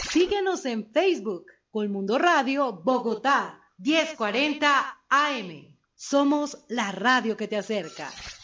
Síguenos en Facebook, Colmundo Radio Bogotá, 1040 AM. Somos la radio que te acerca.